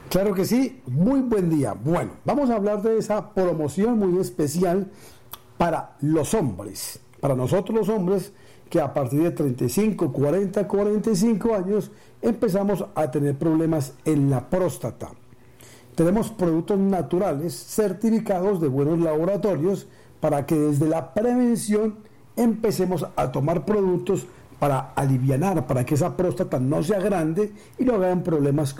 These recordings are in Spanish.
Claro que sí, muy buen día. Bueno, vamos a hablar de esa promoción muy especial para los hombres, para nosotros los hombres que a partir de 35, 40, 45 años empezamos a tener problemas en la próstata. Tenemos productos naturales certificados de buenos laboratorios para que desde la prevención empecemos a tomar productos para alivianar, para que esa próstata no sea grande y no hayan problemas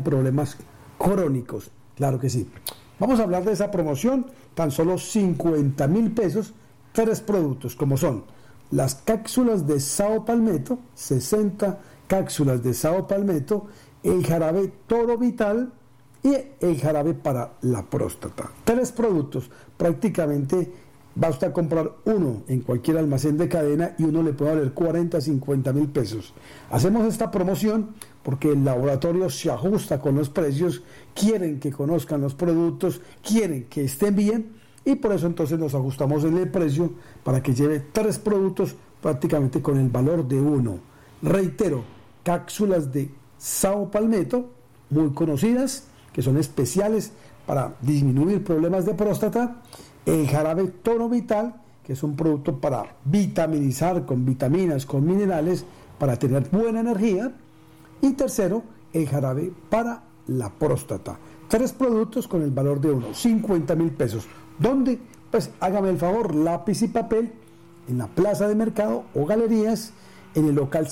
crónicos. Claro que sí. Vamos a hablar de esa promoción, tan solo 50.000 pesos, 3 productos, como son las cápsulas de Sao Palmetto, 60 cápsulas de Sao Palmetto, el jarabe Toro Vital y el jarabe para la próstata. 3 productos, prácticamente basta a comprar uno en cualquier almacén de cadena y uno le puede valer 40, 50.000 pesos. Hacemos esta promoción porque el laboratorio se ajusta con los precios, quieren que conozcan los productos, quieren que estén bien y por eso entonces nos ajustamos en el precio para que lleve 3 productos prácticamente con el valor de uno. Reitero, cápsulas de Sao Palmetto, muy conocidas, que son especiales para disminuir problemas de próstata. El jarabe Toro Vital, que es un producto para vitaminizar con vitaminas, con minerales, para tener buena energía. Y tercero, el jarabe para la próstata. 3 productos con el valor de uno, 50.000 pesos. ¿Dónde? Pues hágame el favor, lápiz y papel, en la plaza de mercado o galerías, en el local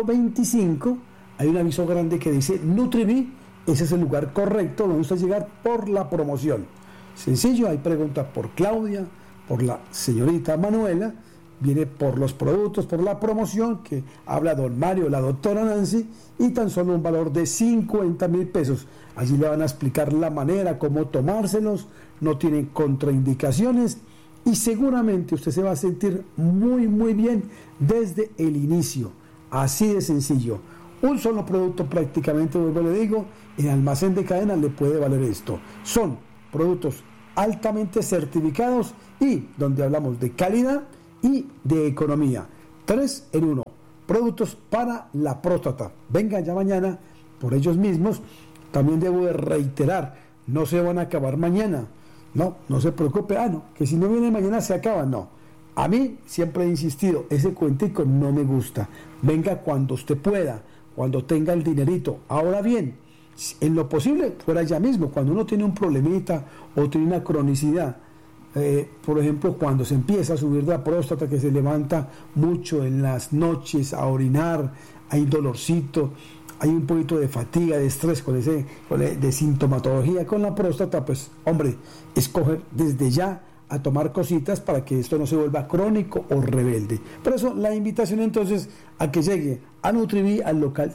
025, hay un aviso grande que dice Nutrivi, ese es el lugar correcto donde usted llegar por la promoción. Sencillo, hay preguntas por Claudia, por la señorita Manuela, viene por los productos, por la promoción que habla don Mario, la doctora Nancy, y tan solo un valor de 50.000 pesos. Allí le van a explicar la manera, cómo tomárselos, no tienen contraindicaciones y seguramente usted se va a sentir muy bien desde el inicio. Así de sencillo. Un solo producto prácticamente, vuelvo le digo, en almacén de cadena le puede valer esto. Son productos altamente certificados y donde hablamos de calidad y de economía. 3 en 1. Productos para la próstata. Vengan ya mañana por ellos mismos. También debo de reiterar, no se van a acabar mañana. No se preocupe. Que si no viene mañana se acaba. No. A mí siempre he insistido, ese cuentico no me gusta. Venga cuando usted pueda, cuando tenga el dinerito. Ahora bien, en lo posible, fuera ya mismo, cuando uno tiene un problemita o tiene una cronicidad, por ejemplo, cuando se empieza a subir la próstata, que se levanta mucho en las noches a orinar, hay dolorcito, hay un poquito de fatiga, de estrés, de sintomatología con la próstata, pues, hombre, escoger desde ya a tomar cositas para que esto no se vuelva crónico o rebelde. Por eso la invitación entonces a que llegue a Nutrivi al local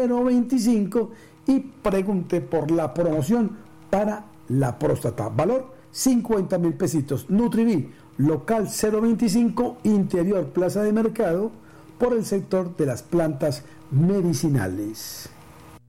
025 y pregunte por la promoción para la próstata. Valor 50.000 pesitos. Nutrivi, local 025, interior Plaza de Mercado, por el sector de las plantas medicinales.